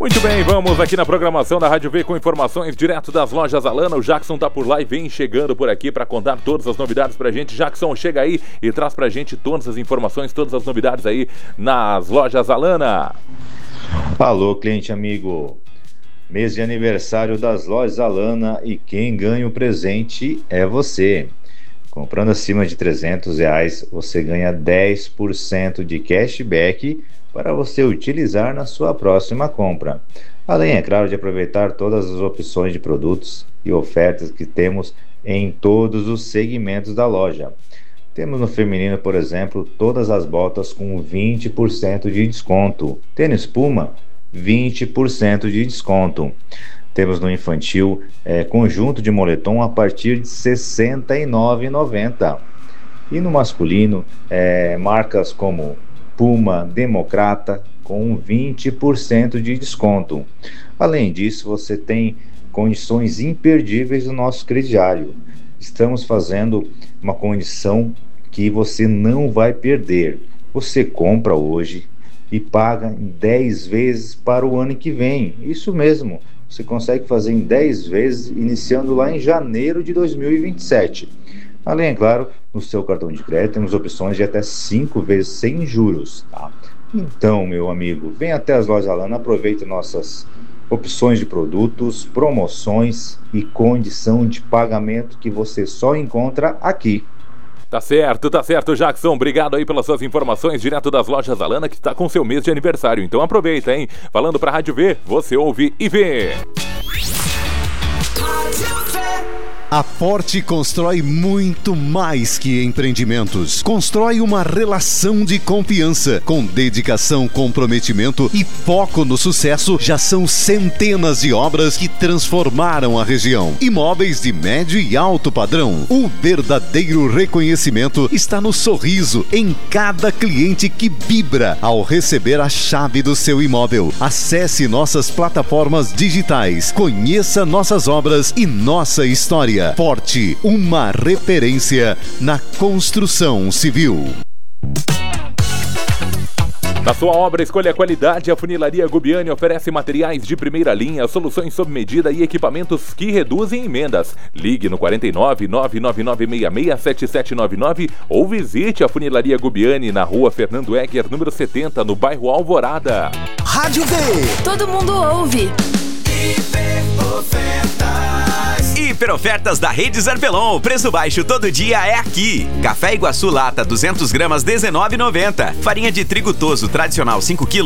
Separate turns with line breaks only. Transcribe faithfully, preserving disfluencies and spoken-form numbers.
Muito bem, vamos aqui na programação da Rádio V com informações direto das lojas Alana. O Jackson tá por lá e vem chegando por aqui para contar todas as novidades pra gente. Jackson, chega aí e traz pra gente todas as informações, todas as novidades aí nas lojas Alana.
Alô, cliente amigo. Mês de aniversário das lojas Alana e quem ganha o presente é você. Comprando acima de trezentos reais, você ganha dez por cento de cashback para você utilizar na sua próxima compra. Além, é claro, de aproveitar todas as opções de produtos e ofertas que temos em todos os segmentos da loja. Temos no feminino, por exemplo, todas as botas com vinte por cento de desconto. Tênis Puma, vinte por cento de desconto. Temos no infantil é, conjunto de moletom a partir de sessenta e nove reais e noventa centavos. E no masculino, é, marcas como Puma, Democrata, com vinte por cento de desconto. Além disso, você tem condições imperdíveis no nosso crediário. Estamos fazendo uma condição que você não vai perder. Você compra hoje e paga em dez vezes para o ano que vem. Isso mesmo, você consegue fazer em dez vezes, iniciando lá em janeiro de dois mil e vinte e sete. Além, é claro, no seu cartão de crédito temos opções de até cinco vezes sem juros, tá? Então, meu amigo, vem até as lojas Alana, aproveite nossas opções de produtos, promoções e condição de pagamento que você só encontra aqui.
Tá certo, tá certo, Jackson. Obrigado aí pelas suas informações direto das lojas Alana, que está com seu mês de aniversário. Então aproveita, hein? Falando pra Rádio V, você ouve e vê.
A Forte constrói muito mais que empreendimentos. Constrói uma relação de confiança. Com dedicação, comprometimento e foco no sucesso, já são centenas de obras que transformaram a região. Imóveis de médio e alto padrão. O verdadeiro reconhecimento está no sorriso em cada cliente que vibra ao receber a chave do seu imóvel. Acesse nossas plataformas digitais, conheça nossas obras e nossa história. Forte, uma referência na construção civil.
Na sua obra, escolha a qualidade. A Funilaria Gubiani oferece materiais de primeira linha, soluções sob medida e equipamentos que reduzem emendas. Ligue no quarenta e nove, nove nove nove seis seis, sete sete nove nove ou visite a Funilaria Gubiani na rua Fernando Egger, número setenta, no bairro Alvorada.
Rádio V. Todo mundo ouve.
Hiperofertas da Rede Zarpelon. Preço baixo todo dia é aqui. Café Iguaçu lata duzentas gramas dezenove reais e noventa centavos. Farinha de trigo Toso tradicional cinco quilos